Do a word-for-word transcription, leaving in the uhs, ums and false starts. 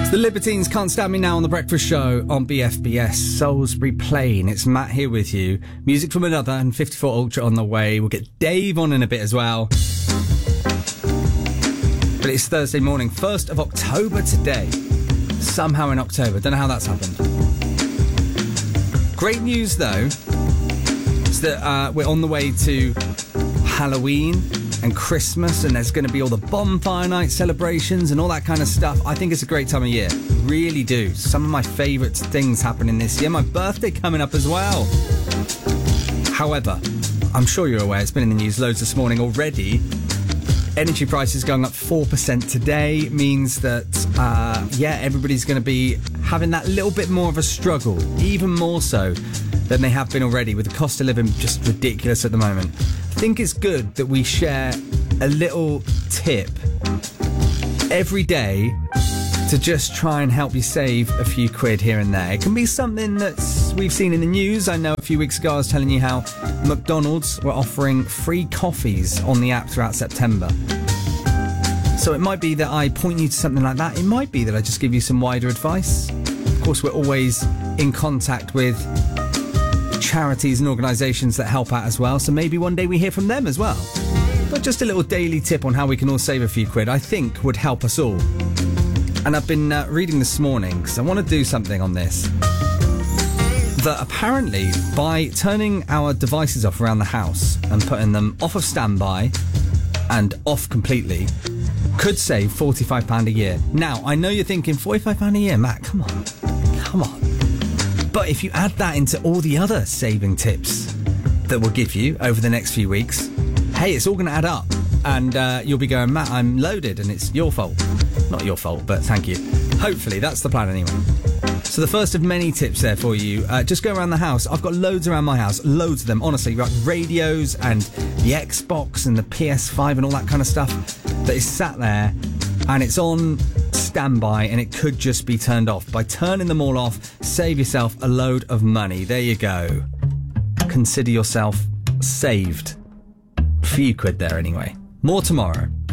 The Libertines Can't Stand Me Now on The Breakfast Show on B F B S Salisbury Plain. It's Matt here with you. Music from Another and fifty-four Ultra on the way. We'll get Dave on in a bit as well. But it's Thursday morning, first of October today. Somehow in October. Don't know how that's happened. Great news, though, is that uh, we're on the way to Halloween and Christmas, and there's going to be all the bonfire night celebrations and all that kind of stuff. I think it's a great time of year. Really do. Some of my favourite things happening this year. My birthday coming up as well. However, I'm sure you're aware, it's been in the news loads this morning already. Energy prices going up four percent today means that, uh, yeah, everybody's going to be having that little bit more of a struggle, even more so than they have been already, with the cost of living just ridiculous at the moment. I think it's good that we share a little tip every day to just try and help you save a few quid here and there. It can be something that we've seen in the news. I know a few weeks ago I was telling you how McDonald's were offering free coffees on the app throughout September. So it might be that I point you to something like that. It might be that I just give you some wider advice. Of course, we're always in contact with charities and organisations that help out as well, so maybe one day we hear from them as well. But just a little daily tip on how we can all save a few quid, I think would help us all. And I've been uh, reading this morning, because I want to do something on this, that apparently by turning our devices off around the house and putting them off of standby and off completely could save forty-five pounds a year. Now, I know you're thinking, forty-five pounds a year, Matt, come on, come on. But if you add that into all the other saving tips that we'll give you over the next few weeks, hey, it's all going to add up. And uh, you'll be going, Matt, I'm loaded and it's your fault. Not your fault, but thank you. Hopefully, that's the plan anyway. So the first of many tips there for you. Uh, just go around the house. I've got loads around my house. Loads of them, honestly. Like radios and the Xbox and the P S five and all that kind of stuff that is sat there and it's on standby and it could just be turned off. By turning them all off, save yourself a load of money. There you go. Consider yourself saved. A few quid there anyway. More tomorrow.